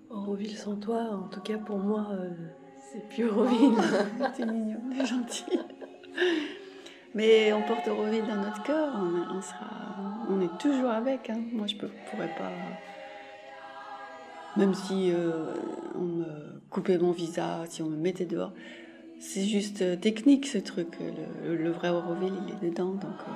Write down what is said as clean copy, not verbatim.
Auroville sans toi, en tout cas pour moi, c'est plus Auroville. C'est mignon, c'est gentil. Mais on porte Auroville dans notre cœur, on est toujours avec. Hein. Moi, je pourrais pas. Même si on me coupait mon visa, si on me mettait dehors, c'est juste technique ce truc. Le vrai Auroville, il est dedans. Donc